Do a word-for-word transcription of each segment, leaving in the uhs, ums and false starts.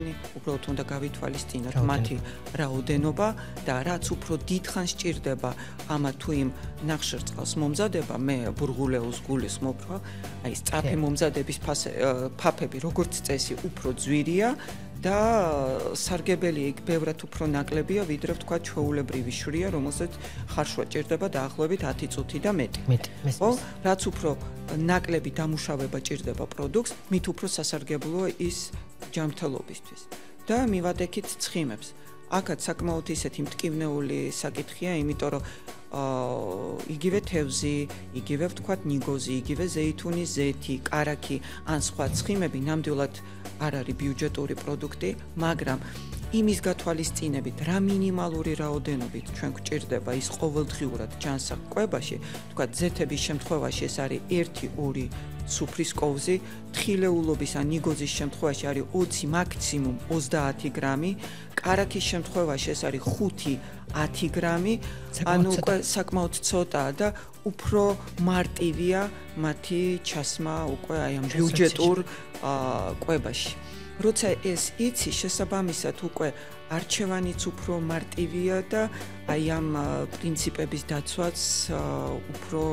უბრალოდ უნდა გავითვალისწინოთ მათი რაოდენობა და რაც უფრო დიდხანს სჭირდება ამა თუ იმ ნახშირწყალს მომზადება, მე ბურღულეულს გულისხმობ, რომ აი სწრაფი მომზადების ფაფები როგორც წესი უფრო ძვირია და სარგებელი იქ ბევრად უფრო ნაკლებია, ვიდრე ვთქვა ჩვეულებრივი შვრია, რომელსაც ხარშვა ჭირდება დაახლოებით ათი წუთი და მეტი. ხო, რაც უფრო ნაკლები დამუშავება ჭირდება პროდუქტს, მით უფრო სასარგებლოა ის ჯანმრთელობისთვის და მივადექით ცხიმებს. აქაც საკმაოდ ისეთი მტკივნეული საკითხია, იმიტომ რომ იგივე თევზი, იგივე ვთქვათ ნიგოზი, იგივე ზეითუნის ზეთი, კარაქი ან სხვა ცხიმები ნამდვილად არ არის ბიუჯეტური პროდუქტი, მაგრამ იმის გათვალისწინებით, რა მინიმალური რაოდენობით ჩვენ გვჭირდება ის ყოველდღიურად ჯანსაღ კვებაში, ვთქვათ ზეთების შემთხვევაში ეს არის ერთი ორი სუფრის კოვზი, თხილეულობის ან ნიგოზის შემთხვევაში არის ოცი მაქსიმუმ ოცდაათი გრამი, კარაქის შემთხვევაში ეს არის ხუთი ათი გრამი, ანუ უკვე საკმაოდ ცოტაა და უფრო მარტივია მათი ჩასმა უკვე აი ამ ბიუჯეტურ კვებაში. როცა ეს იცი, შესაბამისად უკვე არჩევანიც უფრო მარტივია და აი ამ პრინციპების დაცვაც უფრო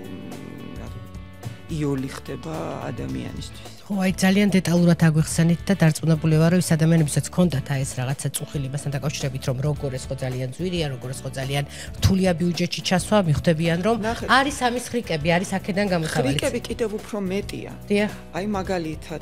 იოლი ხდება ადამიანისთვის. ხო, აი ძალიან დეტალურად აგვიხსენით და დარწმუნებული ვარ, რომ ის ადამიანებისაც ჰქონდათ აი ეს რაღაცა წუხილებასთან დაკავშირებით, რომ როგორ ეს ხო ძალიან ძვირია, როგორ ეს ხო ძალიან რთულია ბიუჯეტში ჩასვა, მიხვდებიან, რომ არის ამის ხრიკები, არის აქედან გამოთავალი. ხრიკები კიდევ უფრო მეტია. დიახ. აი მაგალითად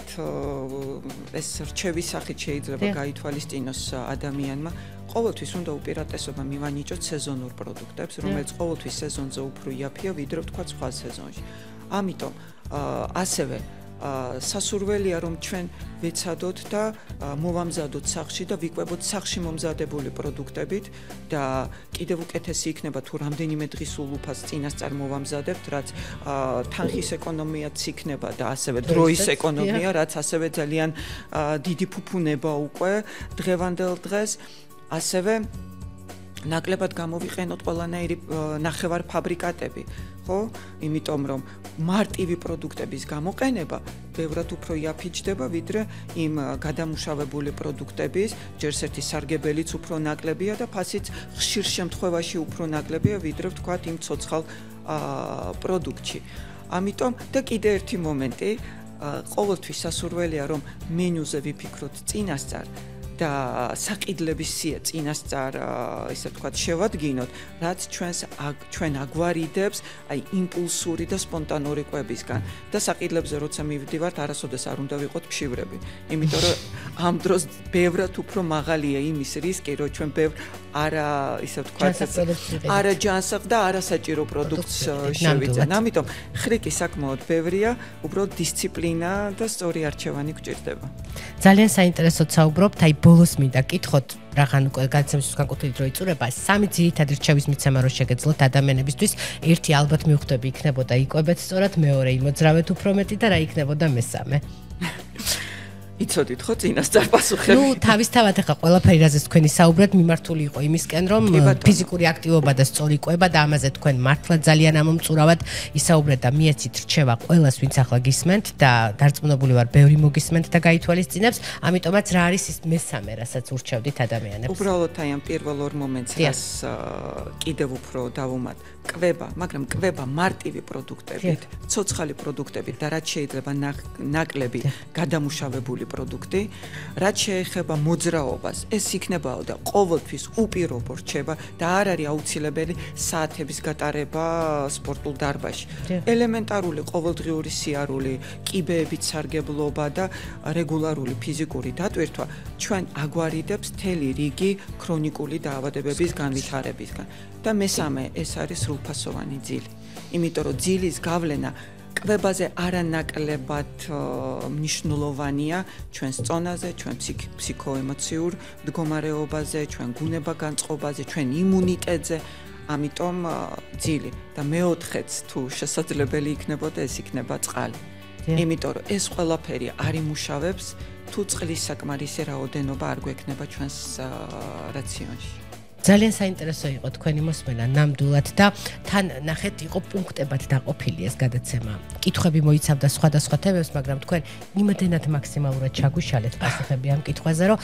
ეს რჩევის სახით შეიძლება გაითვალისწინოს ადამიანმა. ყოველთვის უნდა უპირატესობა მივანიჭოთ სეზონურ პროდუქტებს, რომელიც ყოველთვის სეზონზე უფრო იაფია, ვიდრე ვთქვა სხვა სეზონში. ამიტომ ასევე სასურველია რომ ჩვენ ვეცადოთ და მოვამზადოთ სახლში და ვიკვებოთ სახლში მომზადებული პროდუქტებით და კიდევ უკეთესი იქნება თუ რამდენიმე დღის ულუფას წინასწარ მოვამზადებთ, რაც თანხის ეკონომიაც იქნება და ასევე დროის ეკონომია, რაც ასევე ძალიან დიდი ფუფუნება უკვე დღევანდელ დღეს, ასევე ნაკლებად გამოვიყენოთ ყველანაირი ნახევარფაბრიკატები, ხო? იმიტომ რომ მარტივი პროდუქტების გამოყენება ბევრად უფრო იაფიჩდება, ვიდრე იმ გადამუშავებული პროდუქტების, ჯერ ერთი სარგებელიც უფრო ნაკლებია და ფასიც ხშირ შემთხვევაში უფრო ნაკლებია, ვიდრე ვთქვათ იმ ცოცხალ პროდუქტში. ამიტომ და კიდე ერთი მომენტი, ყოველთვის სასურველია რომ მენიუზე ვიფიქროთ წინასწარ და საყიდლების სია წინასწარ ისე ვთქვათ შევადგინოთ, რაც ჩვენს ჩვენ აგვარიდებს აი იმპულსური და სპონტანური კვებისგან და საყიდლებზე როცა მივდივართ, არასოდეს არ უნდა ვიყოთ ფშივრები, იმიტომ რომ ამ დროს ბევრად უფრო მაღალია იმის რისკი, რომ ჩვენ ბევრ არა ისე ვთქვათ არა ჯანსაღ და არასაჭირო პროდუქტს შევიძენ. ამიტომ ხრიკი საკმაოდ ბევრია, უბრალოდ დისციპლინა და სწორი არჩევანი გვჭირდება. ძალიან საინტერესოდ საუბრობთ, აი ბოლოს მინდა კითხოთ, რაღან უკვე გადაცემისთვის განკუთვნილი დრო იწურება, სამი ძირითადი რჩევის მიცემა რო შეგეძლოთ ადამიანებისთვის, ერთი ალბათ მივხვდები იქნებოდა იკვებეთ სწორად, მეორე იმოძრავეთ უფრო მეტი და რა იქნებოდა მესამე. იცოდით ხო წინასწარ პასუხები? ნუ თავისთავად ახლა ყველაფერი რაზეც თქვენი საუბრად მიმართული იყო იმისკენ, რომ ფიზიკური აქტივობა და სწორი კვება და ამაზე თქვენ მართლა ძალიან ამომწურავად ისაუბრეთ და მიეცით რჩევა ყველას, ვინც ახლა გისმენთ და დარწმუნებული ვარ, ბევრი მოგისმენთ და გაითვალისწინებს, ამიტომაც რა არის ის მესამე, რასაც ურჩევდით ადამიანებს? უბრალოდ აი ამ პირველ ორ მომენტს რას კიდევ უფრო დავუმატ, კვება, მაგრამ კვება მარტივი პროდუქტებით, ცოცხალი პროდუქტებით და რაც შეიძლება ნაკლები გადამუშავებული პროდუქტი, რაც შეეხება მოძრაობას, ეს იქნებაო და ყოველთვის უპირობო რჩება და არ არის აუცილებელი საათების გატარება სპორტულ დარბაზში. ელემენტარული ყოველდღიური სიარული, კიბეებით სარგებლობა და რეგულარული ფიზიკური დატვირთვა ჩვენ აგვარიდებს მთელი რიგი ქრონიკული დაავადებების განვითარებისგან. და მესამე, ეს არის სრულფასოვანი ძილი. იმიტომ რომ ძილის გავლენა კვებაზე არანაკლებად მნიშვნელოვანია ჩვენს წონაზე, ჩვენ ფსიქოემოციურ მდგომარეობაზე, ჩვენ გუნება-განწყობაზე, ჩვენ იმუნიტეტზე, ამიტომ ძილი და მეოთხეც თუ შესაძლებელი იქნებოდა ეს იქნება წყალი. იმიტომ რომ ეს ყველაფერი არ იმუშავებს თუ წყლის საკმარისი რაოდენობა არ გვექნება ჩვენს რაციონში. ძალიან საინტერესო იყო თქვენი მოსმენა ნამდვილად და თან ნახეთ იყო პუნქტებად დაყოფილი ეს გადაცემა. კითხვები მოიცავდა სხვადასხვა თემებს, მაგრამ თქვენ იმდენად მაქსიმალურად ჩაგუშალეთ პასუხები ამ კითხვაზე, რომ